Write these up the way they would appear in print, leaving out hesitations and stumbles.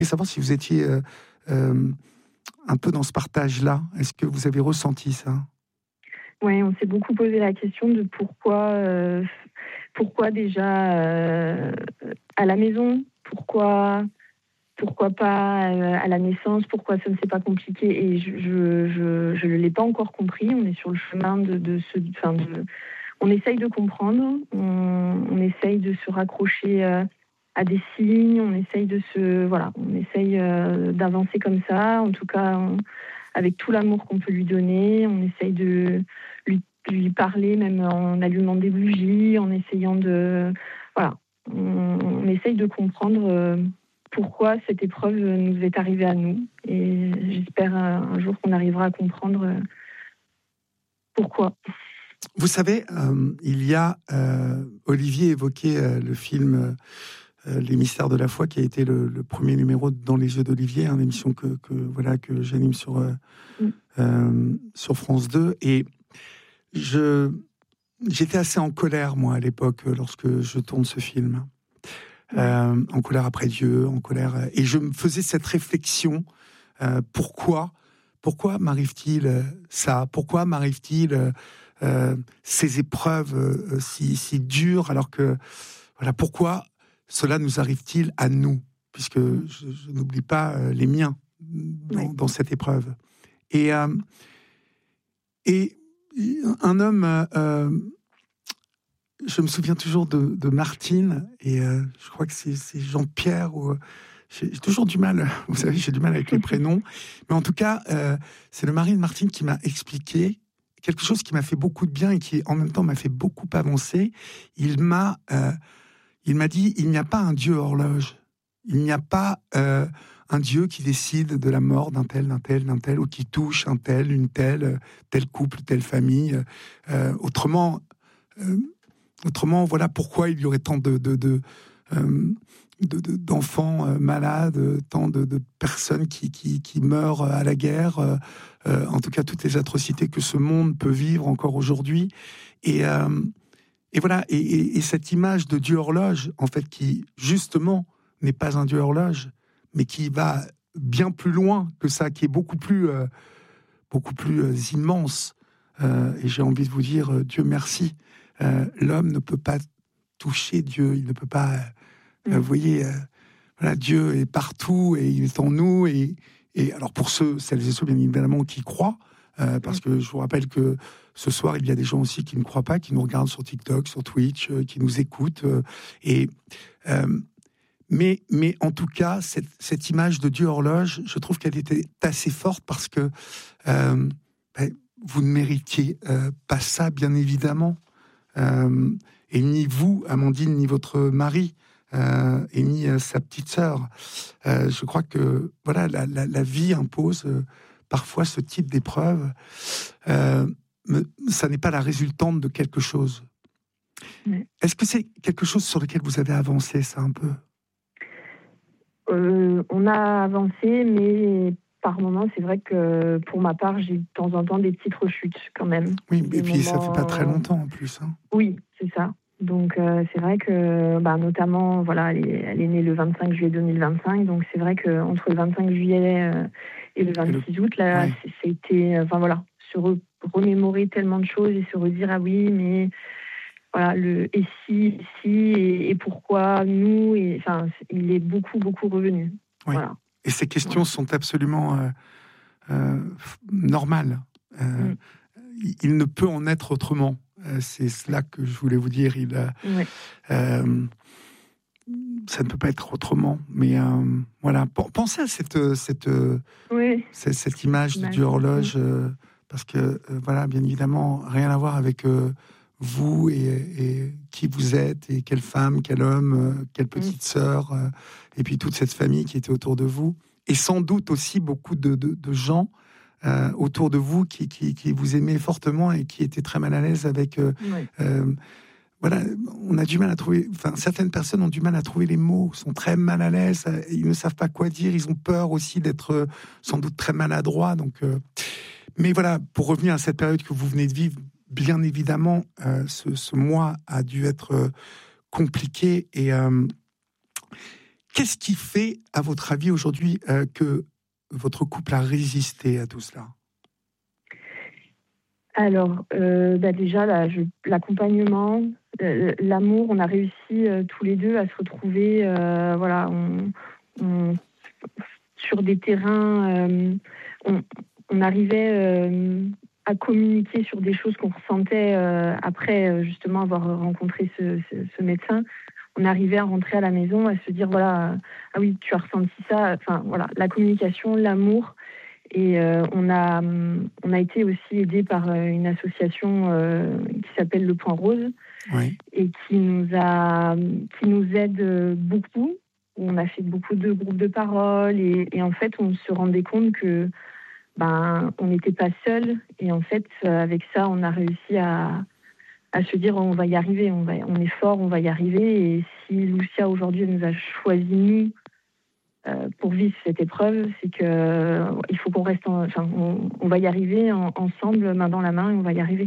Et savoir si vous étiez un peu dans ce partage-là. Est-ce que vous avez ressenti ça? Oui, on s'est beaucoup posé la question de pourquoi déjà à la maison, pourquoi pas à la naissance, pourquoi ça ne s'est pas compliqué. Et je ne l'ai pas encore compris. On est sur le chemin on essaye de comprendre, on essaye de se raccrocher à des signes, on essaye d'avancer comme ça, en tout cas avec tout l'amour qu'on peut lui donner, on essaye de lui parler même en allumant des bougies, en essayant on essaye de comprendre pourquoi cette épreuve nous est arrivée à nous, et j'espère un jour qu'on arrivera à comprendre pourquoi. Vous savez, il y a Olivier évoquait le film Les Mystères de la foi, qui a été le premier numéro Dans les yeux d'Olivier, une émission que j'anime sur France 2. Et j'étais assez en colère, moi, à l'époque, lorsque je tourne ce film. En colère après Dieu, en colère. Et je me faisais cette réflexion, pourquoi m'arrive-t-il ça? Pourquoi m'arrive-t-il ces épreuves si dures, alors que, voilà, pourquoi cela nous arrive-t-il à nous? Puisque je n'oublie pas les miens dans cette épreuve. Et un homme, je me souviens toujours de Martine, et je crois que c'est Jean-Pierre, ou j'ai toujours du mal, vous savez, j'ai du mal avec les prénoms, mais en tout cas, c'est le mari de Martine qui m'a expliqué quelque chose qui m'a fait beaucoup de bien et qui, en même temps, m'a fait beaucoup avancer. Il m'a dit, il n'y a pas un Dieu horloge. Il n'y a pas un Dieu qui décide de la mort d'un tel, ou qui touche un tel, une telle, tel couple, telle famille. Autrement, voilà pourquoi il y aurait tant d'enfants malades, tant de personnes qui meurent à la guerre, en tout cas toutes les atrocités que ce monde peut vivre encore aujourd'hui. Et voilà, et cette image de Dieu horloge, en fait, qui justement n'est pas un Dieu horloge, mais qui va bien plus loin que ça, qui est beaucoup plus immense. Et j'ai envie de vous dire, Dieu merci. L'homme ne peut pas toucher Dieu, il ne peut pas. Vous voyez, voilà, Dieu est partout et il est en nous. Et alors pour celles et ceux bien évidemment qui croient, parce que je vous rappelle que ce soir il y a des gens aussi qui ne croient pas, qui nous regardent sur TikTok, sur Twitch, qui nous écoutent. Mais en tout cas, cette image de Dieu horloge, je trouve qu'elle était assez forte, parce que vous ne méritiez pas ça, bien évidemment. Et ni vous, Amandine, ni votre mari, et ni sa petite sœur. Je crois que voilà, la vie impose parfois ce type d'épreuve. Ça n'est pas la résultante de quelque chose. Oui. Est-ce que c'est quelque chose sur lequel vous avez avancé, ça, un peu? On a avancé, mais par moments, c'est vrai que pour ma part, j'ai de temps en temps des petites rechutes quand même. Oui, et puis ça fait pas très longtemps en plus. Oui, c'est ça. Donc c'est vrai que, notamment, voilà, elle est née le 25 juillet 2025, donc c'est vrai qu'entre le 25 juillet et le 26 août, là, c'était, se remémorer tellement de choses et se redire, ah oui, mais voilà, et si, et pourquoi nous, et enfin, il est beaucoup revenu. Oui. Voilà. Et ces questions sont absolument normales. Il ne peut en être autrement. C'est cela que je voulais vous dire. Ça ne peut pas être autrement. Mais voilà, pensez à cette image de Dieu horloge, parce que voilà, bien évidemment, rien à voir avec vous et qui vous êtes, et quelle femme, quel homme, quelle petite sœur, et puis toute cette famille qui était autour de vous, et sans doute aussi beaucoup de gens autour de vous qui vous aimaient fortement et qui étaient très mal à l'aise avec. Voilà, on a du mal à trouver. Enfin, certaines personnes ont du mal à trouver les mots, sont très mal à l'aise, ils ne savent pas quoi dire, ils ont peur aussi d'être sans doute très maladroits. Donc, mais voilà, pour revenir à cette période que vous venez de vivre. Bien évidemment, ce mois a dû être compliqué, et Qu'est-ce qui fait, à votre avis, aujourd'hui, que votre couple a résisté à tout cela? Alors, déjà, l'accompagnement, l'amour, on a réussi tous les deux à se retrouver, voilà, sur des terrains, on arrivait à communiquer sur des choses qu'on ressentait après justement avoir rencontré ce médecin. On arrivait à rentrer à la maison, à se dire, voilà, ah oui, tu as ressenti ça. Enfin, voilà, la communication, l'amour. Et on a été aussi aidé par une association qui s'appelle Le Point Rose, Oui. et qui nous aide beaucoup. On a fait beaucoup de groupes de parole, et en fait, on se rendait compte que on n'était pas seul. Et en fait, avec ça, on a réussi à se dire, on va y arriver, on est fort, on va y arriver. Et si Lucia aujourd'hui nous a choisi nous pour vivre cette épreuve, c'est que il faut qu'on reste, on va y arriver ensemble, main dans la main, et on va y arriver.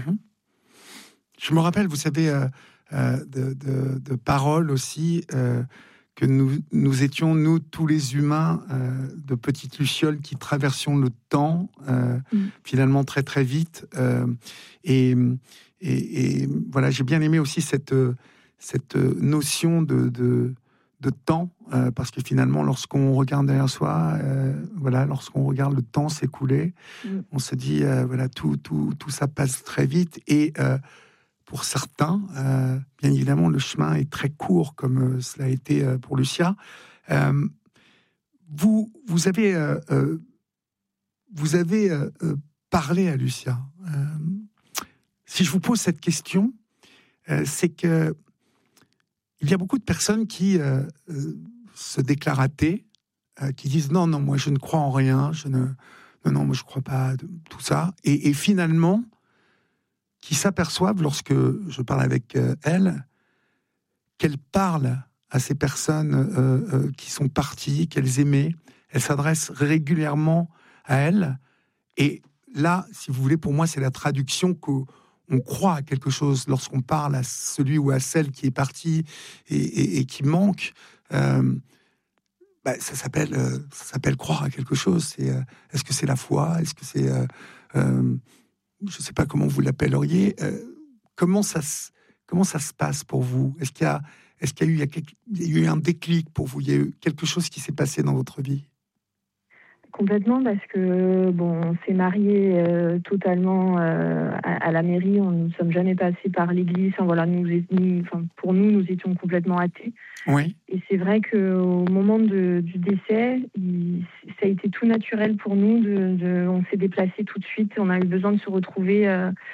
Je me rappelle, vous savez, de paroles aussi, que nous étions, nous, tous les humains, de petites lucioles qui traversions le temps, finalement très très vite. Et voilà, j'ai bien aimé aussi cette notion de temps, parce que finalement, lorsqu'on regarde derrière soi, voilà, lorsqu'on regarde le temps s'écouler, on se dit, voilà, tout ça passe très vite. Et pour certains, bien évidemment, le chemin est très court, comme cela a été pour Lucia. Vous avez parlé à Lucia. Si je vous pose cette question, c'est que il y a beaucoup de personnes qui se déclarent athées, qui disent non, moi je ne crois en rien, non, moi je ne crois pas à tout ça, et finalement qui s'aperçoivent, lorsque je parle avec elle, qu'elle parle à ces personnes qui sont parties, qu'elles aimaient. Elle s'adresse régulièrement à elles. Et là, si vous voulez, pour moi, c'est la traduction qu'on croit à quelque chose lorsqu'on parle à celui ou à celle qui est partie et qui manque. Ça s'appelle croire à quelque chose. Est-ce que c'est la foi? Est-ce que c'est... je ne sais pas comment vous l'appelleriez. Comment ça se passe pour vous? Est-ce qu'il y a eu un déclic pour vous? Il y a eu quelque chose qui s'est passé dans votre vie? Complètement, parce que on s'est mariés totalement à la mairie. On ne sommes jamais passés par l'église. Voilà, pour nous étions complètement athées. Oui. Et c'est vrai qu'au moment du décès, ça a été tout naturel pour nous. On s'est déplacés tout de suite. On a eu besoin de se retrouver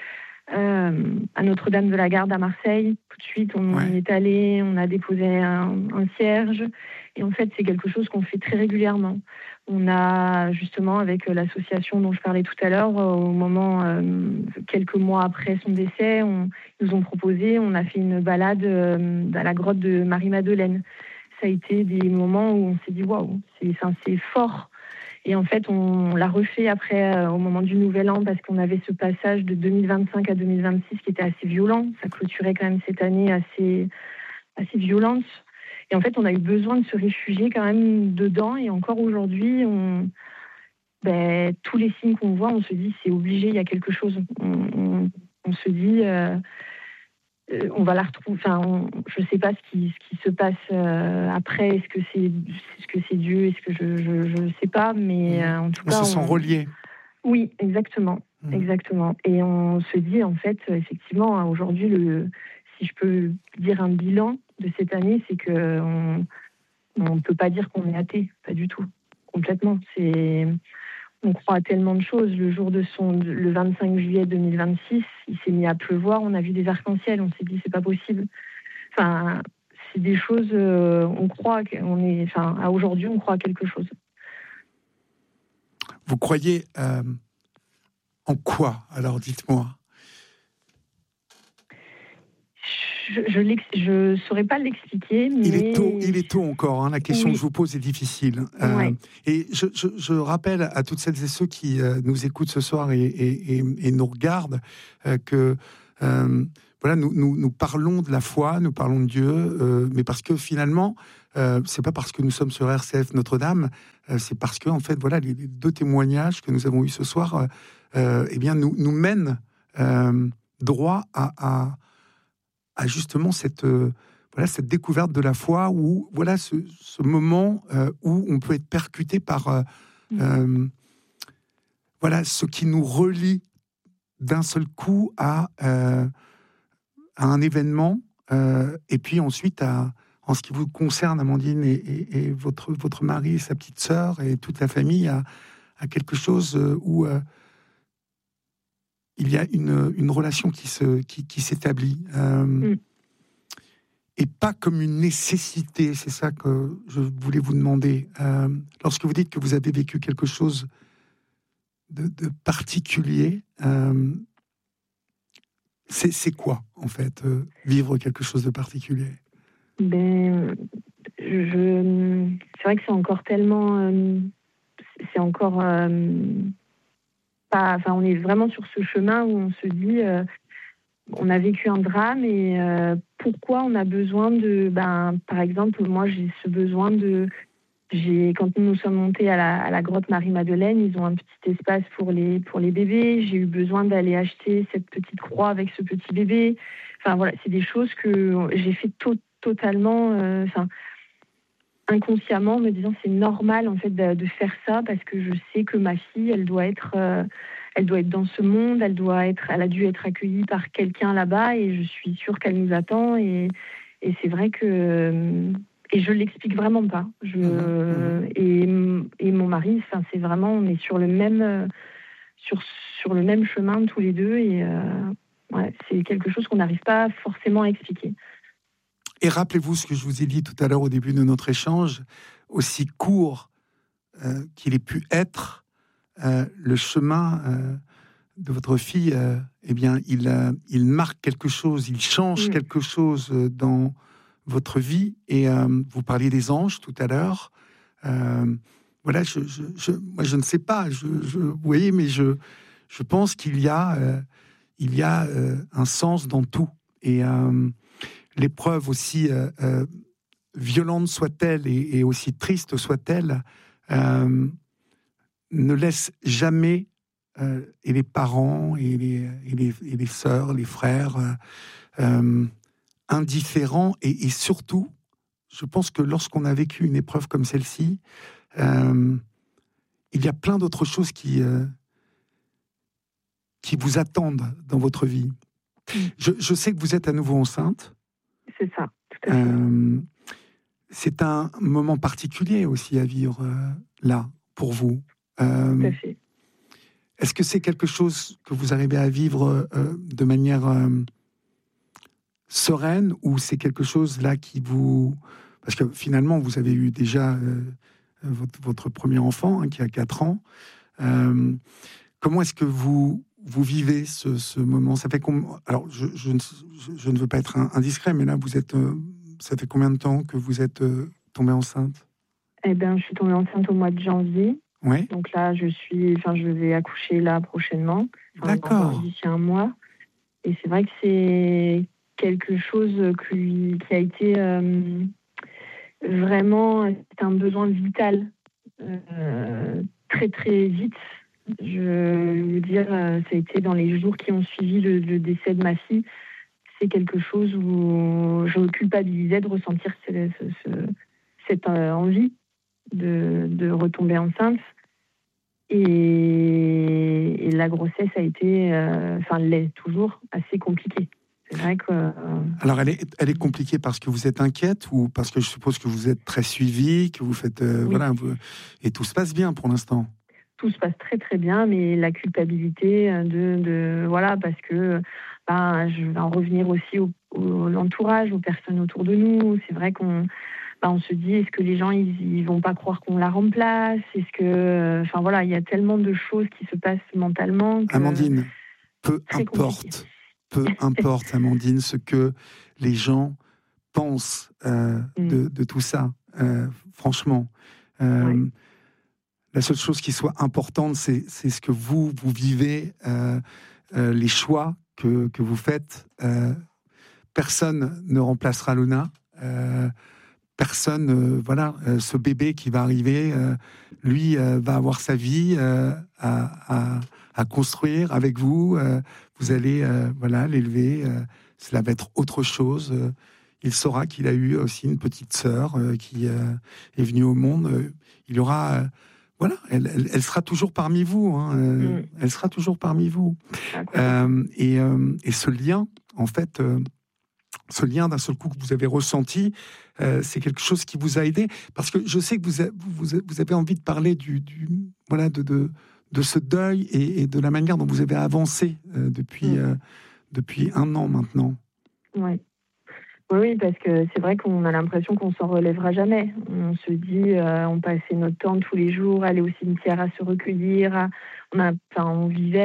à Notre-Dame de la Garde à Marseille. Tout de suite, on y est allé. On a déposé un cierge. Et en fait, c'est quelque chose qu'on fait très régulièrement. On a justement, avec l'association dont je parlais tout à l'heure, au moment, quelques mois après son décès, ils nous ont proposé, on a fait une balade à la grotte de Marie-Madeleine. Ça a été des moments où on s'est dit, waouh, c'est fort. Et en fait, on l'a refait après, au moment du Nouvel An, parce qu'on avait ce passage de 2025 à 2026 qui était assez violent. Ça clôturait quand même cette année assez violente. Et en fait, on a eu besoin de se réfugier quand même dedans. Et encore aujourd'hui, tous les signes qu'on voit, on se dit c'est obligé, il y a quelque chose. On se dit, on va la retrouver. Je ne sais pas ce qui se passe après. Est-ce que c'est Dieu? Est-ce que je ne sais pas. Mais en tout cas, on se sent reliés. Oui, exactement, exactement. Et on se dit en fait, effectivement, aujourd'hui, si je peux dire un bilan de cette année, c'est que on peut pas dire qu'on est athée, pas du tout, complètement. On croit à tellement de choses. Le jour le 25 juillet 2026, il s'est mis à pleuvoir, on a vu des arcs-en-ciel, on s'est dit c'est pas possible. Enfin, c'est des choses, on croit à aujourd'hui, on croit à quelque chose. Vous croyez en quoi? Alors dites-moi. Je saurais pas l'expliquer, mais... Il est tôt encore, la question que je vous pose est difficile. Et je rappelle à toutes celles et ceux qui nous écoutent ce soir et nous regardent que voilà, nous parlons de la foi, nous parlons de Dieu, mais parce que finalement, c'est pas parce que nous sommes sur RCF Notre-Dame, c'est parce que en fait voilà les 2 témoignages que nous avons eus ce soir, eh bien nous mènent droit à justement cette découverte de la foi, où voilà ce moment où on peut être percuté par voilà ce qui nous relie d'un seul coup à un événement, et puis ensuite en ce qui vous concerne, Amandine, et votre mari et sa petite sœur et toute la famille, à quelque chose où il y a une relation qui s'établit, et pas comme une nécessité. C'est ça que je voulais vous demander. Lorsque vous dites que vous avez vécu quelque chose de particulier, c'est quoi, en fait, vivre quelque chose de particulier? C'est vrai que c'est encore tellement... c'est encore pas... Enfin, on est vraiment sur ce chemin où on se dit... on a vécu un drame et pourquoi on a besoin de... par exemple, moi, j'ai ce besoin de... Quand nous sommes montés à la grotte Marie-Madeleine, ils ont un petit espace pour les bébés. J'ai eu besoin d'aller acheter cette petite croix avec ce petit bébé. Enfin, voilà, c'est des choses que j'ai fait totalement... inconsciemment, me disant c'est normal en fait de faire ça parce que je sais que ma fille, elle doit être dans ce monde, elle a dû être accueillie par quelqu'un là-bas et je suis sûre qu'elle nous attend et c'est vrai que et je l'explique vraiment pas. Et mon mari, enfin c'est vraiment, on est sur le même sur le même chemin tous les deux et ouais, c'est quelque chose qu'on n'arrive pas forcément à expliquer. Et rappelez-vous ce que je vous ai dit tout à l'heure au début de notre échange, aussi court qu'il ait pu être, le chemin de votre fille, eh bien, il marque quelque chose, il change quelque chose dans votre vie. Et vous parliez des anges tout à l'heure. Voilà, moi, je ne sais pas, vous voyez, mais je pense qu'il y a un sens dans tout. Et l'épreuve, aussi violente soit-elle et aussi triste soit-elle, ne laisse jamais et les parents et les sœurs, les frères indifférents. Et surtout, je pense que lorsqu'on a vécu une épreuve comme celle-ci, il y a plein d'autres choses qui vous attendent dans votre vie. Je sais que vous êtes à nouveau enceinte. C'est ça, tout à fait. C'est un moment particulier aussi à vivre là, pour vous. Tout à fait. Est-ce que c'est quelque chose que vous arrivez à vivre de manière sereine, ou c'est quelque chose là qui vous... Parce que finalement, vous avez eu déjà votre premier enfant, qui a 4 ans. Comment est-ce que vous vivez ce moment? Ça fait alors, je ne veux pas être indiscret, mais là, vous êtes... ça fait combien de temps que vous êtes tombée enceinte? Eh bien, je suis tombée enceinte au mois de janvier. Ouais. Donc là, je vais accoucher là prochainement. D'accord. D'ici un mois. Et c'est vrai que c'est quelque chose qui a été vraiment, c'est un besoin vital, très très vite. Je veux dire, ça a été dans les jours qui ont suivi le décès de ma fille. C'est quelque chose où je culpabilisais de ressentir cette envie de retomber enceinte. Et la grossesse a été, l'est toujours, assez compliquée. C'est vrai que... Alors, elle est compliquée parce que vous êtes inquiète, ou parce que je suppose que vous êtes très suivie, que vous faites... Oui. Et tout se passe bien pour l'instant? Tout se passe très très bien, mais la culpabilité voilà, parce que je vais en revenir aussi au l'entourage, aux personnes autour de nous. C'est vrai qu'on se dit, est-ce que les gens ils vont pas croire qu'on la remplace? Est-ce que, voilà, il y a tellement de choses qui se passent mentalement. Amandine, peu importe, Amandine, ce que les gens pensent de tout ça. Franchement, Ouais. La seule chose qui soit importante, c'est ce que vous vivez, les choix que vous faites. Personne ne remplacera Luna. personne, ce bébé qui va arriver, lui va avoir sa vie à construire avec vous. Vous allez l'élever. Cela va être autre chose. Il saura qu'il a eu aussi une petite sœur qui est venue au monde. Il aura elle sera toujours parmi vous. Elle sera toujours parmi vous. Et ce lien, en fait, ce lien d'un seul coup que vous avez ressenti, c'est quelque chose qui vous a aidé. Parce que je sais que vous avez envie de parler de ce deuil et de la manière dont vous avez avancé depuis 1 an maintenant. Oui. Oui, parce que c'est vrai qu'on a l'impression qu'on s'en relèvera jamais. On se dit, on passait notre temps tous les jours, aller au cimetière à se recueillir. On vivait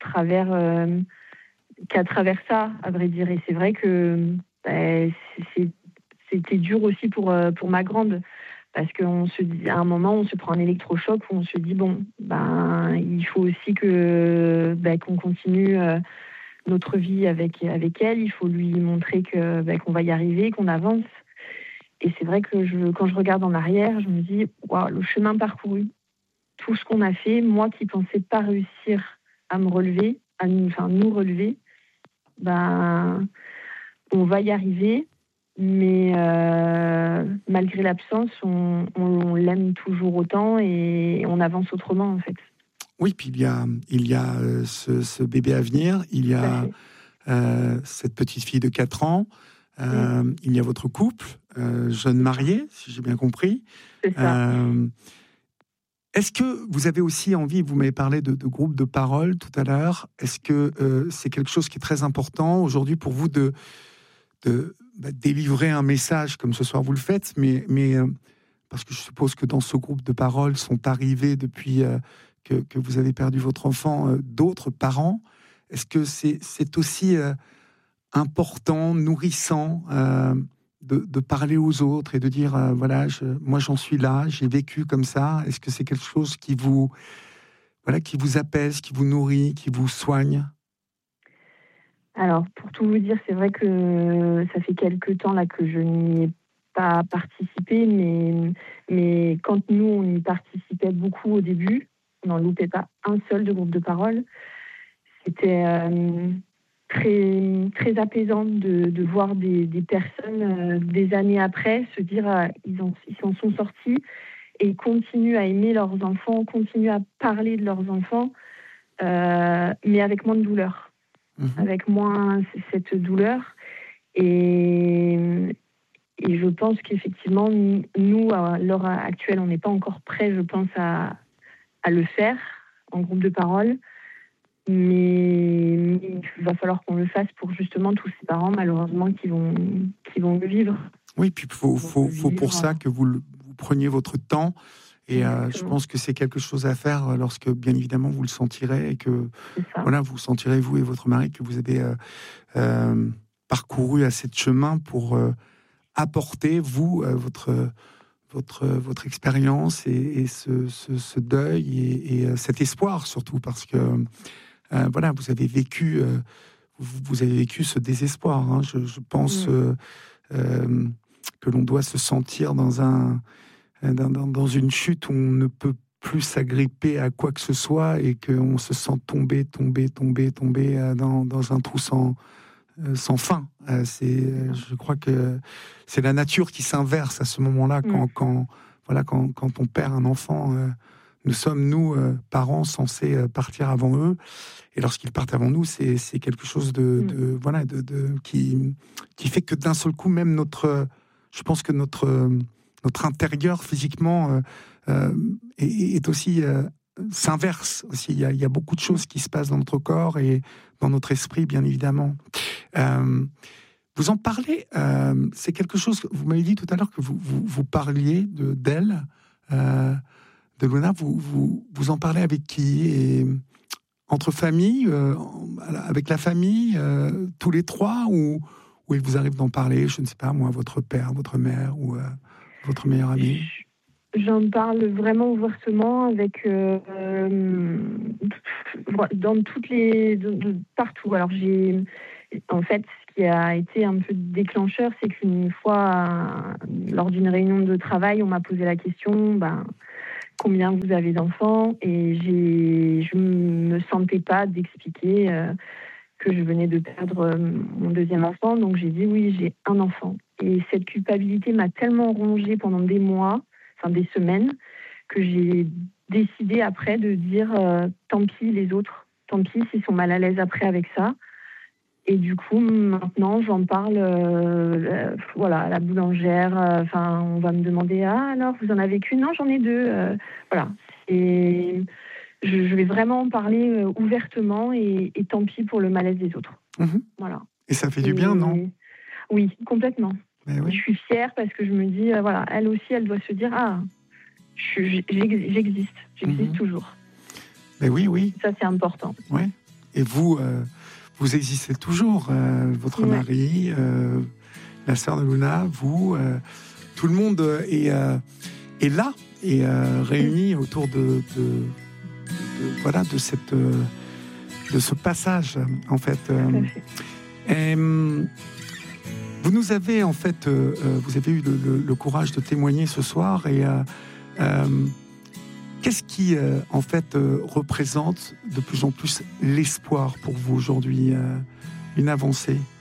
qu'à travers ça, à vrai dire. Et c'est vrai que c'était dur aussi pour ma grande. Parce qu'à un moment, on se prend un électrochoc où on se dit, il faut aussi qu'on continue notre vie avec elle. Il faut lui montrer qu'on va y arriver, qu'on avance. Et c'est vrai que quand je regarde en arrière, je me dis, waouh, le chemin parcouru, tout ce qu'on a fait, moi qui pensais pas réussir à me relever, nous relever, on va y arriver. Mais malgré l'absence, on l'aime toujours autant et on avance autrement, en fait. Oui, puis il y a ce bébé à venir, il y a cette petite fille de 4 ans, il y a votre couple, jeune marié, si j'ai bien compris. C'est ça. Est-ce que vous avez aussi envie, vous m'avez parlé de groupe de parole tout à l'heure, est-ce que c'est quelque chose qui est très important aujourd'hui pour vous de délivrer un message comme ce soir vous le faites, mais parce que je suppose que dans ce groupe de parole sont arrivés depuis que vous avez perdu votre enfant d'autres parents. Est-ce que c'est aussi important, nourrissant de parler aux autres et de dire moi j'en suis là, j'ai vécu comme ça. Est-ce que c'est quelque chose qui vous apaise, qui vous nourrit, qui vous soigne? Alors, pour tout vous dire, c'est vrai que ça fait quelques temps là que je n'y ai pas participé, mais quand nous, on y participait beaucoup au début, on n'en loupait pas un seul de groupe de parole. C'était très, très apaisant de voir des personnes des années après se dire ils s'en sont sortis et ils continuent à aimer leurs enfants, continuent à parler de leurs enfants, mais avec moins de douleur. Avec moins cette douleur. Et je pense qu'effectivement, nous, à l'heure actuelle, on n'est pas encore prêts, je pense, à le faire en groupe de parole. Mais il va falloir qu'on le fasse pour justement tous ces parents, malheureusement, qui vont le vivre. Oui, puis il faut pour ça que vous preniez votre temps. Et je pense que c'est quelque chose à faire lorsque, bien évidemment, vous le sentirez et que vous sentirez, vous et votre mari, que vous avez parcouru assez de chemin pour apporter, vous, votre expérience et ce deuil et cet espoir, surtout, parce que vous avez vécu ce désespoir. Hein. Je pense que l'on doit se sentir dans une chute où on ne peut plus s'agripper à quoi que ce soit et qu'on se sent tomber dans un trou sans fin. Je crois que c'est la nature qui s'inverse à ce moment-là quand on perd un enfant. Nous sommes, nous, parents, censés partir avant eux. Et lorsqu'ils partent avant nous, c'est quelque chose qui fait que d'un seul coup, même je pense que notre intérieur physiquement est aussi s'inverse aussi. Il y a beaucoup de choses qui se passent dans notre corps et dans notre esprit, bien évidemment. Vous en parlez, c'est quelque chose que vous m'avez dit tout à l'heure que vous parliez d'elle, de Luna. Vous en parlez avec qui? Et entre famille, avec la famille, tous les trois, ou il vous arrive d'en parler, je ne sais pas moi, votre père, votre mère ou votre meilleur ami? J'en parle vraiment ouvertement avec dans toutes les partout. Alors en fait, ce qui a été un peu déclencheur, c'est qu'une fois, lors d'une réunion de travail, on m'a posé la question, combien vous avez d'enfants? Et je me sentais pas d'expliquer que je venais de perdre mon deuxième enfant. Donc j'ai dit oui, j'ai un enfant. Et cette culpabilité m'a tellement rongée pendant des mois, enfin des semaines, que j'ai décidé après de dire tant pis les autres, tant pis s'ils sont mal à l'aise après avec ça. Et du coup, maintenant, j'en parle à la boulangère. On va me demander, alors, vous en avez qu'une? Non, j'en ai deux. Voilà. Et je vais vraiment en parler ouvertement et tant pis pour le malaise des autres. Voilà. Et ça fait du bien, non? Oui, complètement. Oui. Je suis fière parce que je me dis, elle aussi, elle doit se dire, j'existe toujours. Mais oui. Ça, c'est important. Ouais. Et vous existez toujours, votre mari, la sœur de Luna, vous, tout le monde est là et réuni autour de ce passage, en fait. Vous nous avez, en fait, vous avez eu le courage de témoigner ce soir et qu'est-ce qui, en fait, représente de plus en plus l'espoir pour vous aujourd'hui, une avancée?